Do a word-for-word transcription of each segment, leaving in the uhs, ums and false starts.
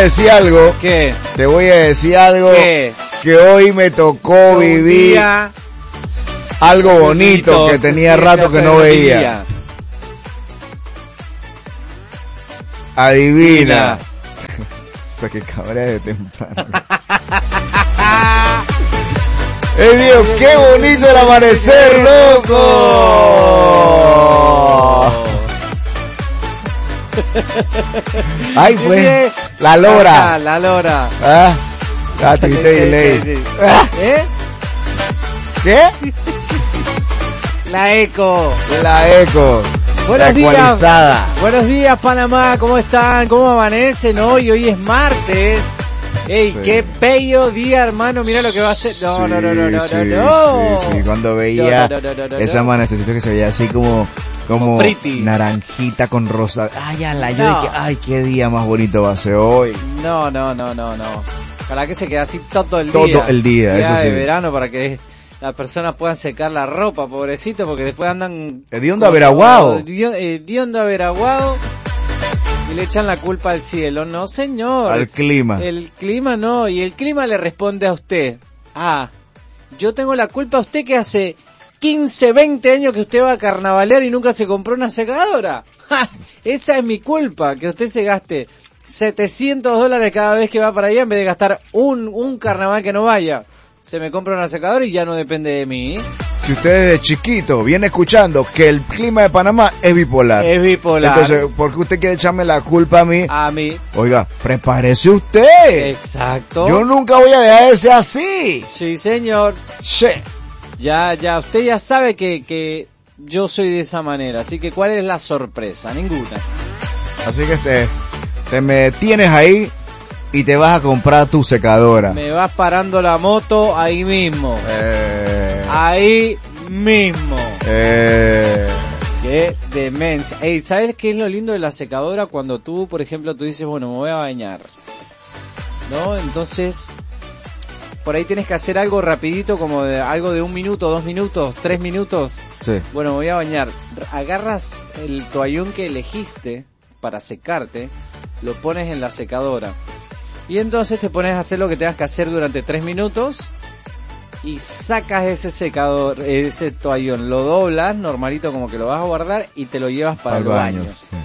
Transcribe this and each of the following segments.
decir algo. ¿Qué? Te voy a decir algo. ¿Qué? Que hoy me tocó Un vivir día algo bonito bonito que tenía que rato se que no veía. perdía. Adivina. Hasta que cabré de temprano. ¡Eh, Dios! ¡Qué bonito el amanecer, loco! ¡Ay, pues! La lora. Ah, la lora. Ah, ah, te viste delay. Sí, sí, sí. Ah, ¿Eh? ¿qué? La eco. La eco. Buenos la días. ecualizada. Buenos días, Panamá. ¿Cómo están? ¿Cómo amanecen hoy? Hoy es martes. Ey, Sí. qué bello día, hermano. Mira lo que va a hacer. No, Sí, no, no, no, no, sí, no. Sí, sí, cuando veía No, no, no, no, no, ese no. amanececito que se veía así como, como Como pretty. naranjita con rosa. Ay, ala, yo No. dije, ay, qué día más bonito va a ser hoy. No, no, no, no, no. Para que se quede así todo el Todo día. el día, Día eso de sí. verano para que las personas puedan secar la ropa, pobrecito, porque después andan... Hediondo averaguado. Dio- Hediondo averaguado. Y le echan la culpa al cielo. No, señor. Al clima. El clima no. Y el clima le responde a usted. Ah, yo tengo la culpa a usted que hace quince, veinte años que usted va a carnavalear y nunca se compró una secadora. ¡Ja! Esa es mi culpa, que usted se gaste setecientos dólares cada vez que va para allá en vez de gastar un, un carnaval que no vaya. Se me compra una secadora y ya no depende de mí. ¿eh? Si usted desde chiquito viene escuchando que el clima de Panamá es bipolar. Es bipolar. Entonces, ¿por qué usted quiere echarme la culpa a mí? A mí. Oiga, prepárese usted. Exacto. Yo nunca voy a dejar de ser así. Sí, señor. Sí. Ya, ya, usted ya sabe que, que yo soy de esa manera. Así que, ¿cuál es la sorpresa? Ninguna. Así que este, te me tienes ahí y te vas a comprar tu secadora. Me vas parando la moto ahí mismo. Eh, Ahí mismo. eh, Qué demencia. Ey, ¿sabes qué es lo lindo de la secadora? Cuando tú, por ejemplo, tú dices, bueno, me voy a bañar, ¿no? Entonces, por ahí tienes que hacer algo rapidito, como de, algo de un minuto, dos minutos, tres minutos. sí. Bueno, me voy a bañar. Agarras el toallón que elegiste para secarte, lo pones en la secadora. Y entonces te pones a hacer lo que tengas que hacer durante tres minutos y sacas ese secador, ese toallón, lo doblas normalito como que lo vas a guardar y te lo llevas para Al el baño. sí.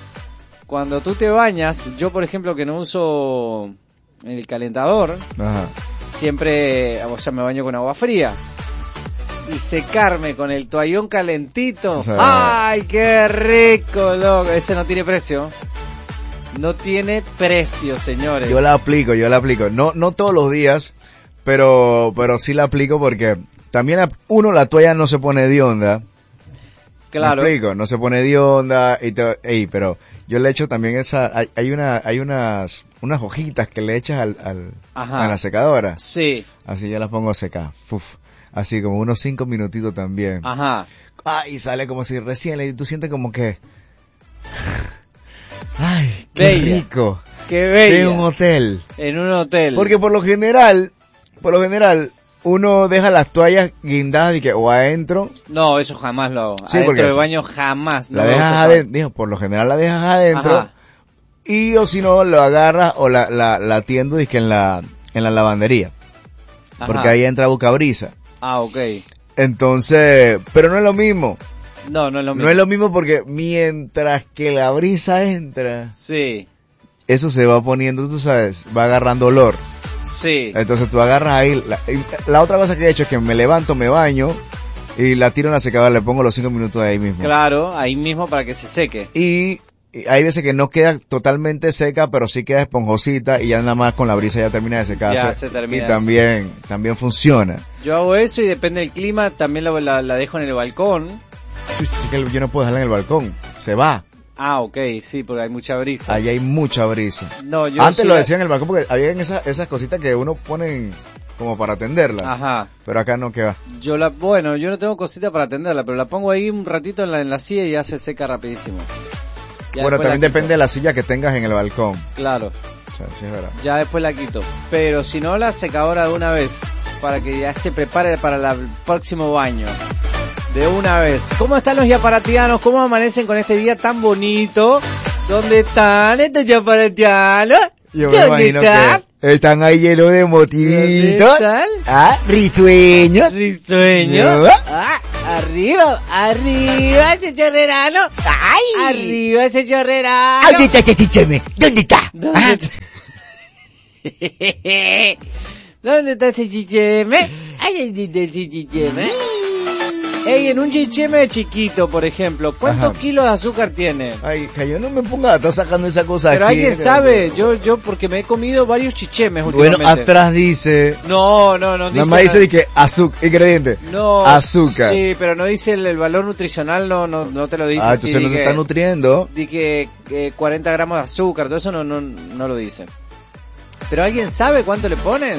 Cuando tú te bañas, yo por ejemplo que no uso el calentador, Ajá. siempre, o sea, me baño con agua fría. Y secarme con el toallón calentito. O sea, ¡ay, qué rico, loco! Ese no tiene precio. No tiene precio, señores. Yo la aplico, yo la aplico. No, no todos los días, pero, pero sí la aplico porque también a- uno la toalla no se pone de onda. Claro. ¿Me explico? No se pone de onda y te, ey, pero yo le echo también esa, hay, hay una, hay unas, unas hojitas que le echas al, al, Ajá. a la secadora. Sí. Así ya las pongo a secar. Uf. Así como unos cinco minutitos también. Ajá. Ay, sale como si recién le, tú sientes como que, ay, qué Bella. rico. Qué bello. En un hotel. En un hotel. Porque por lo general, por lo general, uno deja las toallas guindadas y que, o adentro, No, eso jamás lo hago. Sí, Adentro porque del eso- baño jamás. la no me dejas gusta adentro, dijo, por lo general la dejas adentro, Ajá. y o si no, lo agarras o la, la, la tiendo dizque en la, en la lavandería. Ajá. Porque ahí entra bucabrisa. Ah, ok. Entonces, pero no es lo mismo. No, no es lo mismo. No es lo mismo porque mientras que la brisa entra, Sí, eso se va poniendo, tú sabes, va agarrando olor. sí. Entonces tú agarras ahí, la, y la otra cosa que he hecho es que me levanto, me baño y la tiro en la secadora, le pongo los cinco minutos de ahí mismo. Claro, ahí mismo para que se seque. Y, y hay veces que no queda totalmente seca, pero sí queda esponjosita y ya nada más con la brisa ya termina de secarse. Ya se termina y de también, también funciona. Yo hago eso y depende del clima, también la, la, la dejo en el balcón. Chuch, sí que yo no puedo dejarla en el balcón, se va. Ah, ok, sí, porque hay mucha brisa. Allá hay mucha brisa. No, yo Antes sí lo la- decían en el balcón porque había esas, esas cositas que uno pone como para atenderlas. Ajá. Pero acá no queda. Yo la, bueno, yo no tengo cosita para atenderla, pero la pongo ahí un ratito en la, en la silla y ya se seca rapidísimo. Ya Bueno, después también la quito. depende de la silla que tengas en el balcón. Claro, O sea, sí es verdad. ya después la quito. Pero si no, la secadora de una vez, para que ya se prepare para la- el próximo baño. De una vez. ¿Cómo están los yaparatianos? ¿Cómo amanecen con este día tan bonito? ¿Dónde están estos yaparatianos? Yo me ¿Dónde imagino está? que están ahí llenos de motivitos. ¿Dónde están? Ah, risueños. Risueño. ¿No? Ah, arriba, arriba ese chorrerano. ¡Ay! Arriba ese chorrerano. ¿Dónde está ese chicheme? ¿Dónde está? ¿Dónde Ah, está? ¿Dónde está ese chicheme? Ay, ¿dónde está ese chicheme? Ey, en un chicheme chiquito, por ejemplo, ¿cuántos Ajá. kilos de azúcar tiene? Ay, que yo no me ponga a estar sacando esa cosa Pero aquí. alguien sabe, yo, yo porque me he comido varios chichemes Bueno, últimamente. atrás dice... No, no, no Nada más dice de que azúcar, ingrediente. No, azúcar. Sí, pero no dice el, el valor nutricional, no, no, no te lo dice. Ah, sí, entonces no di se que- está nutriendo. di que eh, cuarenta gramos de azúcar, todo eso no, no, no lo dice. Pero ¿alguien sabe cuánto le ponen?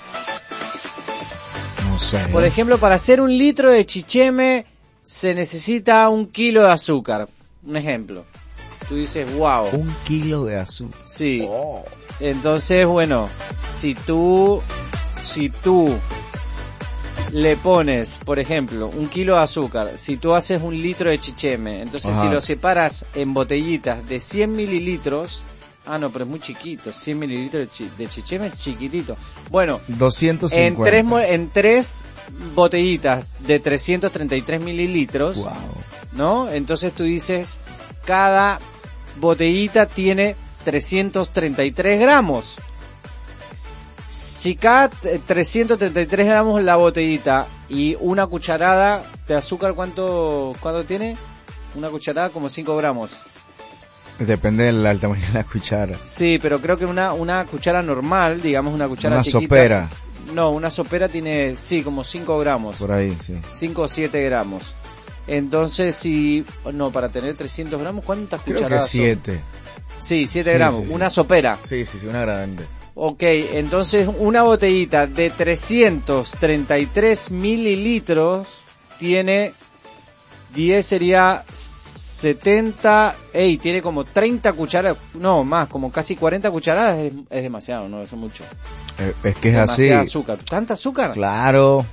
No sé. Por ejemplo, para hacer un litro de chicheme se necesita un kilo de azúcar. Un ejemplo. Tú dices, wow. Un kilo de azúcar. Sí. Oh. Entonces, bueno, si tú, si tú le pones, por ejemplo, un kilo de azúcar, si tú haces un litro de chicheme, entonces Ajá. si lo separas en botellitas de cien mililitros, ah no, pero es muy chiquito, cien mililitros de, chi- de chicheme es chiquitito. Bueno, doscientos en cincuenta. tres, mo- en tres botellitas de trescientos treinta y tres mililitros, Wow. ¿no? Entonces tú dices, cada botellita tiene trescientos treinta y tres gramos. Si cada t- trescientos treinta y tres gramos la botellita y una cucharada de azúcar, ¿cuánto, cuánto tiene? Una cucharada como cinco gramos. Depende del del tamaño de la cuchara. Sí, pero creo que una, una cuchara normal, digamos una cuchara Una chiquita. sopera, No, una sopera tiene, sí, como cinco gramos. por ahí, sí. cinco o siete gramos. Entonces, si... No, para tener trescientos gramos, ¿cuántas Creo que cucharadas son? siete. Sí, siete Sí, gramos. sí, sí. Una sopera. Sí, sí, sí, una grande. Ok, entonces una botellita de trescientos treinta y tres mililitros tiene diez, sería setenta, ey, tiene como treinta cucharadas, no, más, como casi cuarenta cucharadas, es, es demasiado, no, eso es mucho. Eh, es que es así. Demasiado azúcar. ¿Tanta azúcar? Claro.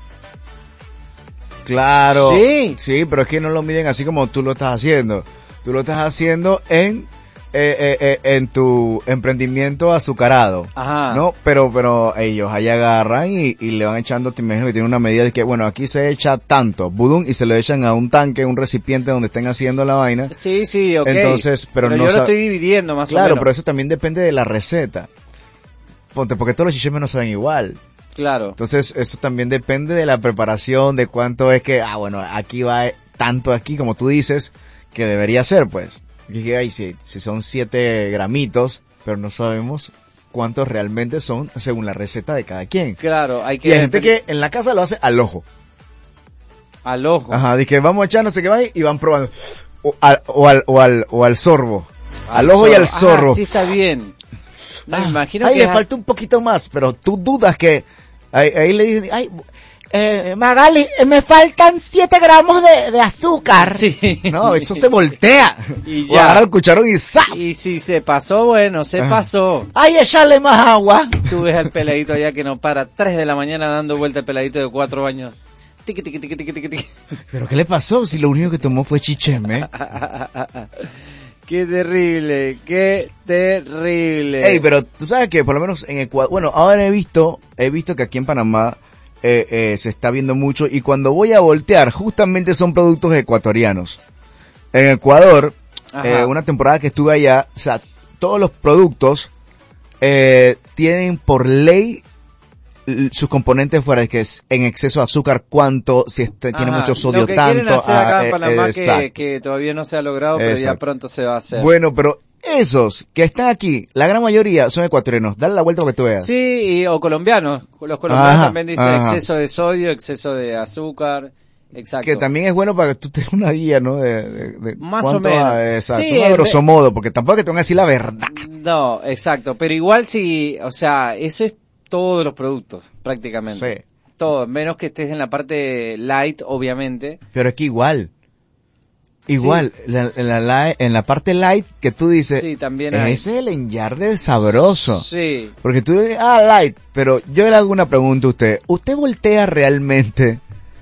Claro. Sí. Sí, pero es que no lo miden así como tú lo estás haciendo. Tú lo estás haciendo en eh, eh, eh, en tu emprendimiento azucarado. Ajá. ¿No? Pero pero ellos ahí agarran y, y le van echando, te imagino que tienen una medida de que, bueno, aquí se echa tanto, budum, y se lo echan a un tanque, un recipiente donde estén haciendo la vaina. Sí, sí, ok. Entonces, pero no yo lo sab- estoy dividiendo más o Claro, menos. pero eso también depende de la receta. Ponte, porque todos los chichemes no saben igual. Claro. Entonces, eso también depende de la preparación, de cuánto es que, ah, bueno, aquí va eh, tanto aquí, como tú dices, que debería ser, pues. Y que, ay, si, si son siete gramitos, pero no sabemos cuántos realmente son según la receta de cada quien. Claro, hay que... Y hay gente que en la casa lo hace al ojo. Al ojo. Ajá, dice, vamos a echar no sé qué va y van probando. O al, o al, o al, o al sorbo. Al, ojo y al zorro. Ah, sí está bien. No, me Ah, imagino ay, que le es- falta un poquito más, pero tú dudas que... Ahí, ahí le dicen, ay, eh, Magali, eh, me faltan siete gramos de, de azúcar. Sí. No, eso se voltea. Y O ya. agarra el cucharón y ¡zas! Y si se pasó, bueno, se Ajá. pasó. Ay, echarle más agua. Tú ves al peladito allá que no para, tres de la mañana dando vuelta el peladito de cuatro años. Tiqui, tiqui, tiqui, tiqui, tiqui, tiqui. ¿Pero qué le pasó si lo único que tomó fue chicheme? Qué terrible, qué terrible. Ey, pero tú sabes que por lo menos en Ecuador, bueno, ahora he visto, he visto que aquí en Panamá eh, eh, se está viendo mucho y cuando voy a voltear, justamente son productos ecuatorianos. En Ecuador, Ajá. eh, una temporada que estuve allá, o sea, todos los productos eh, tienen por ley l- sus componentes fuera de que es en exceso de azúcar, cuánto, si este, tiene Ajá, mucho sodio, lo que tanto. quieren hacer acá ah, en eh, Panamá eh, que, exacto. que todavía no se ha logrado, pero ya Exacto. pronto se va a hacer. Bueno, pero esos que están aquí, la gran mayoría son ecuatorianos. Dale la vuelta para que tú veas. Sí, y, o colombianos. Los colombianos Ajá, también dicen ajá. exceso de sodio, exceso de azúcar. Exacto. Que también es bueno para que tú tengas una guía, ¿no? De, de, de Más o cuánto menos. va, exacto, Sí, no a el grosso ve- modo, porque tampoco es que te van a decir la verdad. No, exacto. Pero igual si, o sea, eso es todos los productos, prácticamente. Sí. Todo, menos que estés en la parte light, obviamente. Pero es que igual, igual, la, la- la- en la parte light que tú dices, Sí, también hay. ese es el enyarde sabroso. Sí. Porque tú dices, ah, light, pero yo le hago una pregunta a usted. ¿Usted voltea realmente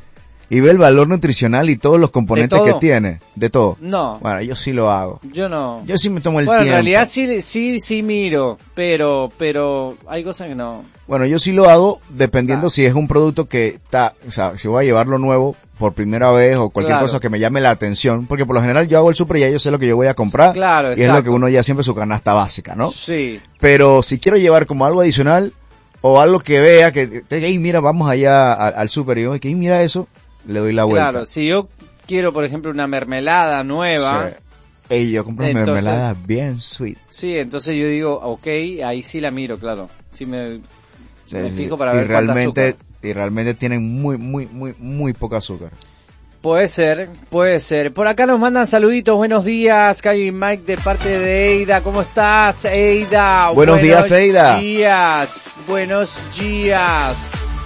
y ve el valor nutricional y todos los componentes que todo? tiene, de todo. No. Bueno, yo sí lo hago. Yo no. Yo sí me tomo el bueno, tiempo. en realidad sí, sí, sí miro, pero, pero hay cosas que no. Bueno, yo sí lo hago dependiendo Claro. si es un producto que está, o sea, si voy a llevarlo nuevo por primera vez o cualquier Claro. cosa que me llame la atención, porque por lo general yo hago el súper y ya yo sé lo que yo voy a comprar. Claro, y es lo exacto. que uno ya siempre su canasta básica, ¿no? Sí. Pero si quiero llevar como algo adicional o algo que vea que, te hey, mira, vamos allá al, al súper y yo, que hey, mira eso, le doy la vuelta. Claro, si yo quiero, por ejemplo, una mermelada nueva, Sí. Ey, yo compro Entonces- mermelada bien sweet. sí, entonces yo digo, ok, ahí sí la miro, claro. Sí me, Sí, me sí. fijo para y ver cuánta realmente azúcar. y realmente tienen muy muy muy muy poca azúcar. Puede ser, puede ser. Por acá nos mandan saluditos, buenos días, Cayo y Mike de parte de Eida. ¿Cómo estás, Eida? Buenos días, Eida. Buenos días, buenos días.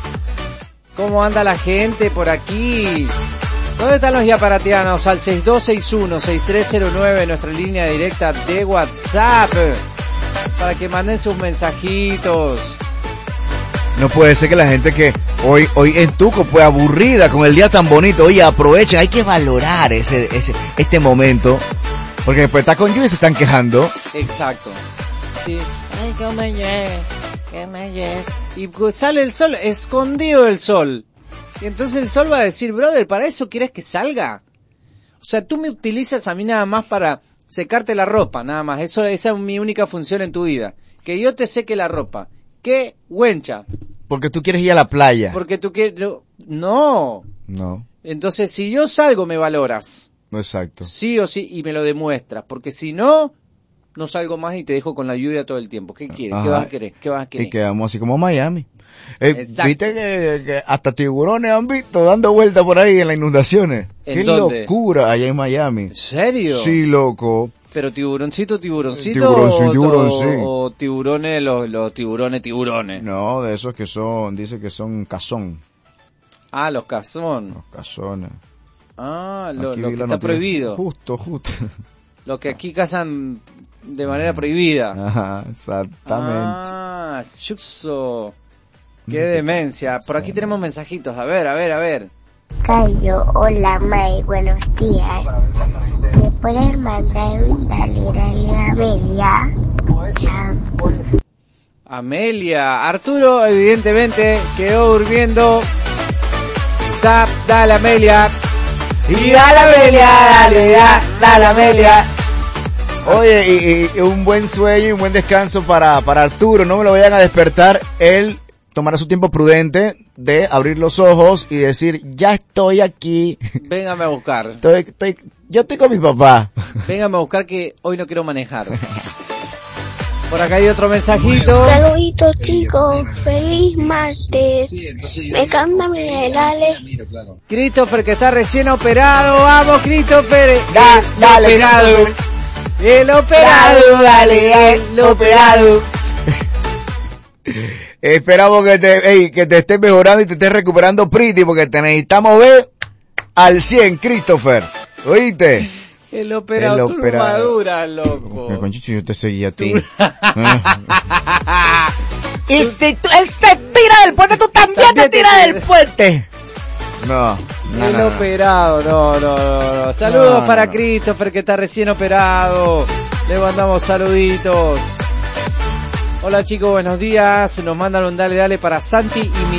¿Cómo anda la gente por aquí? ¿Dónde están los yaparatianos? Al seis dos seis uno, seis tres cero nueve, nuestra línea directa de WhatsApp, para que manden sus mensajitos. No puede ser que la gente que hoy hoy en Tuco pues aburrida con el día tan bonito, oye, aprovechen, hay que valorar ese ese este momento, porque después está con lluvia y se están quejando. Exacto. Sí. Ay, que me llegue, que me llegue. Y pues sale el sol, escondido el sol. Y entonces el sol va a decir, brother, ¿para eso quieres que salga? O sea, tú me utilizas a mí nada más para secarte la ropa, nada más. Eso, esa es mi única función en tu vida. Que yo te seque la ropa. ¡Qué huencha! Porque tú quieres ir a la playa. Porque tú quieres... No. No, Entonces, si yo salgo, me valoras. exacto. Sí o sí, y me lo demuestras. Porque si no, no salgo más y te dejo con la lluvia todo el tiempo. ¿Qué quieres? Ajá. ¿Qué vas a querer? ¿Qué vas a querer? Y quedamos así como Miami. Eh, Exacto. Viste que, que hasta tiburones han visto dando vueltas por ahí en las inundaciones. ¿En Qué dónde? locura allá en Miami. ¿En serio? Sí, loco. Pero tiburoncito, tiburoncito Tiburón, sí, o, tiburón, o- sí. o tiburones, los, los tiburones, tiburones. No, de esos que son, dice que son cazón. Ah, los cazón. Los cazones. Ah, lo, Aquí lo vi que la está noticia. prohibido. Justo, justo. Lo que aquí cazan de manera prohibida. Ajá, exactamente. Ah, chuxo. Qué demencia. Por aquí tenemos mensajitos. A ver, a ver, a ver. Cayo, hola May, buenos días. ¿Me puedes mandar un dale, dale a Amelia? Chao. Amelia. Arturo, evidentemente, quedó durmiendo. Da, dale, Amelia. Y dale, Amelia, dale, da, dale, Amelia. Oye, y, y un buen sueño y un buen descanso para, para Arturo. No me lo vayan a despertar. Él tomará su tiempo prudente de abrir los ojos y decir, ya estoy aquí. Véngame a buscar. Estoy, estoy, yo estoy con mi papá. Véngame a buscar que hoy no quiero manejar. Por acá hay otro mensajito. Saluditos chicos, feliz martes. Me canta mi dale. Christopher que está recién operado. Vamos, Christopher. Da- El dale, operado. El operado, dale, el operado. Esperamos que te, ey, que te estés mejorando y te estés recuperando pretty porque te necesitamos ver al cien, Christopher. ¿Oíste? El operado, El tú no operado. maduras, loco. Que conchicho yo te seguía a ti. Y y si tú, él se tira del puente, tú también, También te te tiras tiras. del puente. No, no, El no, no. operado, no, no, no, no. Saludos No, no, para no. Christopher que está recién operado. Le mandamos saluditos. Hola chicos, buenos días. Nos mandan un dale dale para Santi y mi